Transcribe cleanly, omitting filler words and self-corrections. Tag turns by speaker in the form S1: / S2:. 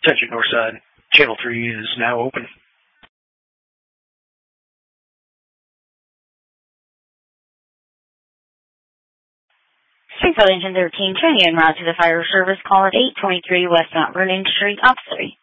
S1: Attention Northside. Channel 3 is now open.
S2: Springfield Engine 13, turning en route to the fire service call at 823 West Mount Vernon Street, Oxley.